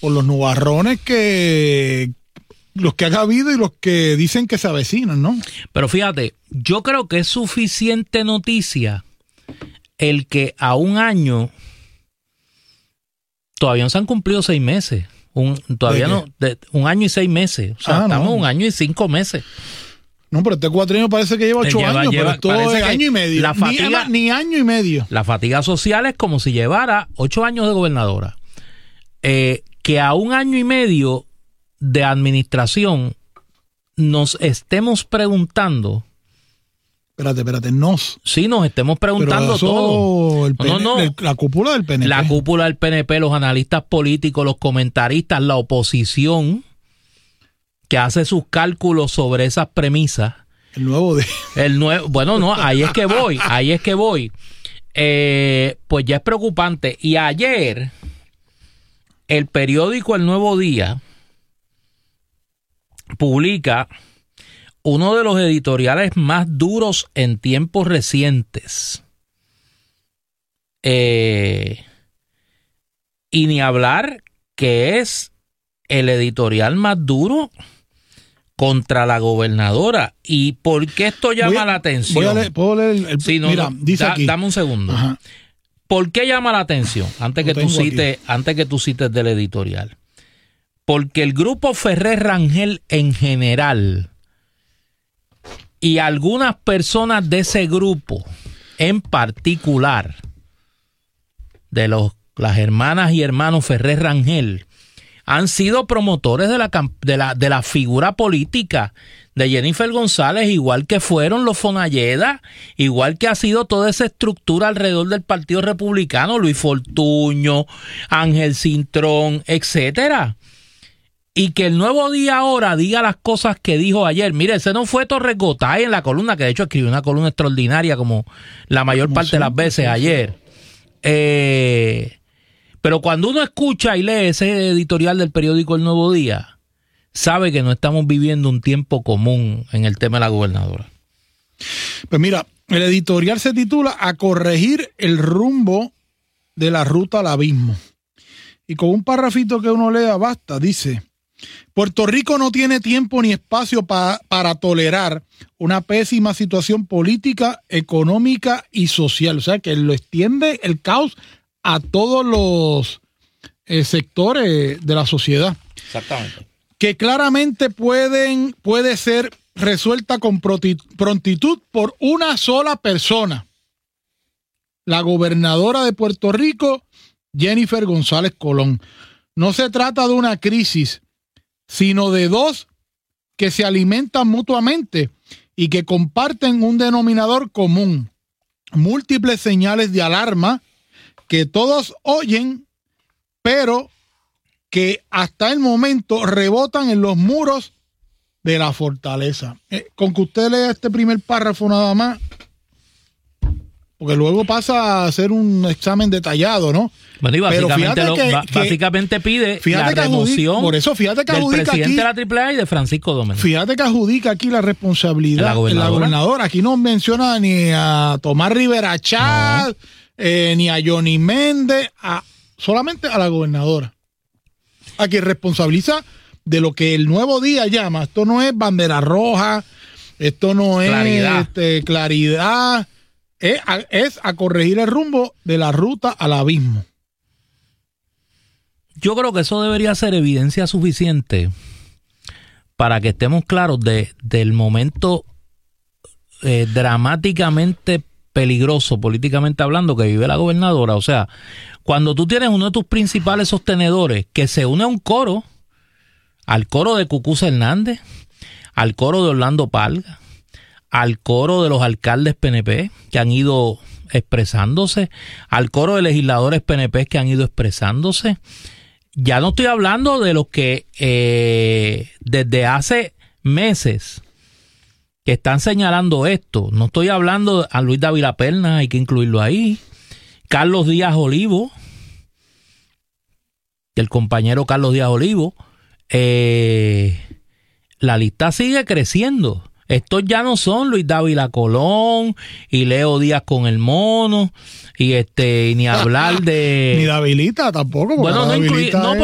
por los nubarrones que los que han habido y los que dicen que se avecinan, ¿no? Pero fíjate, yo creo que es suficiente noticia el que a un año todavía no se han cumplido 6 meses. Un año y 6 meses. O sea, estamos 1 año y 5 meses. No, pero este cuatrienio parece que lleva 8 años, pero esto es año y medio. La fatiga, ni año y medio. La fatiga social es como si llevara 8 años de gobernadora. Que a 1 año y medio de administración nos estemos preguntando. Espérate, Sí, nos estemos preguntando todo. La cúpula del PNP. La cúpula del PNP, los analistas políticos, los comentaristas, la oposición, que hace sus cálculos sobre esas premisas. Ahí es que voy. Pues ya es preocupante. Y ayer, el periódico El Nuevo Día publica uno de los editoriales más duros en tiempos recientes. Y ni hablar que es el editorial más duro contra la gobernadora. ¿Y por qué esto llama la atención? ¿Puedo leer el mira, dice aquí. Dame un segundo. Ajá. ¿Por qué llama la atención? Antes que tú cites del editorial. Porque el grupo Ferrer Rangel en general y algunas personas de ese grupo en particular, de las hermanas y hermanos Ferrer Rangel, han sido promotores de la figura política de Jennifer González, igual que fueron los Fonalleda, igual que ha sido toda esa estructura alrededor del Partido Republicano, Luis Fortuño, Ángel Cintrón, etcétera. Y que el Nuevo Día ahora diga las cosas que dijo ayer. Mire, ese no fue Torres Gotay en la columna, que de hecho escribió una columna extraordinaria como la mayor parte de las veces ayer. Pero cuando uno escucha y lee ese editorial del periódico El Nuevo Día, sabe que no estamos viviendo un tiempo común en el tema de la gobernadora. Pues mira, el editorial se titula A corregir el rumbo de la ruta al abismo. Y con un parrafito que uno lea basta, dice: Puerto Rico no tiene tiempo ni espacio para tolerar una pésima situación política, económica y social. O sea, que lo extiende el caos a todos los sectores de la sociedad. Exactamente. Que claramente puede ser resuelta con prontitud por una sola persona: la gobernadora de Puerto Rico, Jennifer González Colón. No se trata de una crisis, sino de dos que se alimentan mutuamente y que comparten un denominador común: múltiples señales de alarma que todos oyen, pero que hasta el momento rebotan en los muros de la fortaleza. Con que usted lea este primer párrafo nada más, porque luego pasa a hacer un examen detallado, ¿no? Bueno, y básicamente pide la remoción del presidente de la AAA y de Francisco Domínguez. Fíjate que adjudica aquí la responsabilidad de la gobernadora. Aquí no menciona ni a Tomás Rivera Chat, ni a Johnny Méndez, solamente a la gobernadora, a quien responsabiliza de lo que el Nuevo Día llama. Esto no es bandera roja, esto no es claridad. Es a corregir el rumbo de la ruta al abismo. Yo creo que eso debería ser evidencia suficiente para que estemos claros del momento dramáticamente peligroso, políticamente hablando, que vive la gobernadora. O sea, cuando tú tienes uno de tus principales sostenedores que se une a un coro, al coro de Cucuza Hernández, al coro de Orlando Palga, al coro de los alcaldes PNP que han ido expresándose, al coro de legisladores PNP que han ido expresándose. Ya no estoy hablando de los que desde hace meses que están señalando esto. No estoy hablando a Luis Dávila Perna, hay que incluirlo ahí. Carlos Díaz Olivo, el compañero Carlos Díaz Olivo. La lista sigue creciendo. Estos ya no son Luis Dávila Colón y Leo Díaz con el mono y ni hablar de ni Davilita tampoco. Bueno, no